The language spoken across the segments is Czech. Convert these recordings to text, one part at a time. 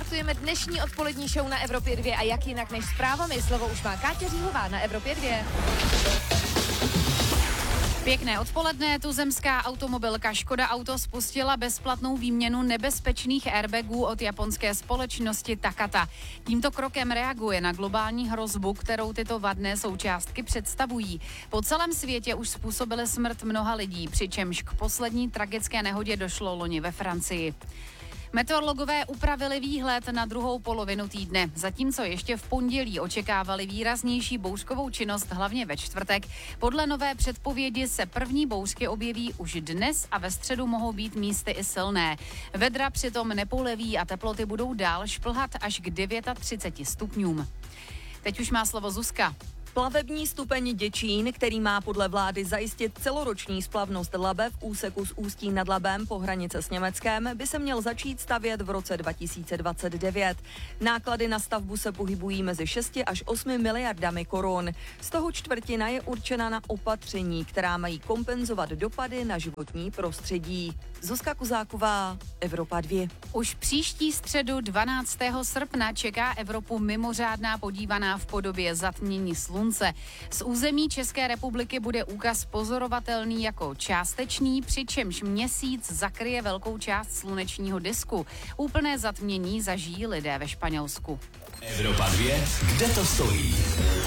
Startujeme dnešní odpolední show na Evropě 2 a jak jinak než zprávami. Slovo už má Káťa Říhová na Evropě 2. Pěkné odpoledne, tuzemská automobilka Škoda Auto spustila bezplatnou výměnu nebezpečných airbagů od japonské společnosti Takata. Tímto krokem reaguje na globální hrozbu, kterou tyto vadné součástky představují. Po celém světě už způsobily smrt mnoha lidí, přičemž k poslední tragické nehodě došlo loni ve Francii. Meteorologové upravili výhled na druhou polovinu týdne. Zatímco ještě v pondělí očekávali výraznější bouřkovou činnost, hlavně ve čtvrtek, podle nové předpovědi se první bouřky objeví už dnes a ve středu mohou být místy i silné. Vedra přitom nepoleví a teploty budou dál šplhat až k 39 stupňům. Teď už má slovo Zuzka. Plavební stupeň Děčín, který má podle vlády zajistit celoroční splavnost Labe v úseku s Ústí nad Labem po hranice s Německem, by se měl začít stavět v roce 2029. Náklady na stavbu se pohybují mezi 6 až 8 miliardami korun. Z toho čtvrtina je určena na opatření, která mají kompenzovat dopady na životní prostředí. Zuzka Kuzáková, Evropa 2. Už příští středu 12. srpna čeká Evropu mimořádná podívaná v podobě zatmění slunce. Z území České republiky bude úkaz pozorovatelný jako částečný, přičemž měsíc zakryje velkou část slunečního disku. Úplné zatmění zažijí lidé ve Španělsku. Evropa 2, kde to stojí?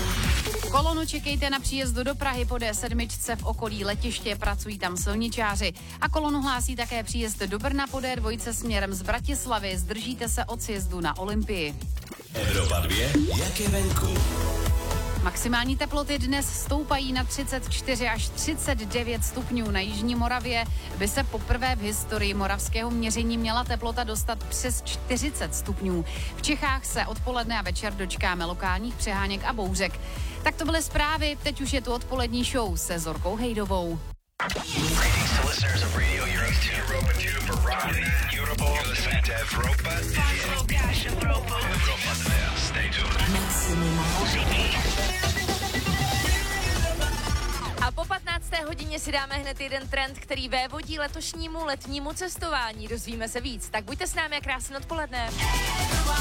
Kolonu čekejte na příjezdu do Prahy po D7 v okolí letiště, pracují tam silničáři. A kolonu hlásí také příjezd do Brna po D2 směrem z Bratislavy, zdržíte se od sjezdu na Olympii. Evropa 2, jak je venku? Maximální teploty dnes stoupají na 34 až 39 stupňů. Na jižní Moravě by se poprvé v historii moravského měření měla teplota dostat přes 40 stupňů. V Čechách se odpoledne a večer dočkáme lokálních přeháněk a bouřek. Tak to byly zprávy, teď už je tu odpolední show se Zorkou Hejdovou. A po 15. hodině si dáme hned jeden trend, který vévodí letošnímu letnímu cestování. Dozvíme se víc, tak buďte s námi a krásné odpoledne.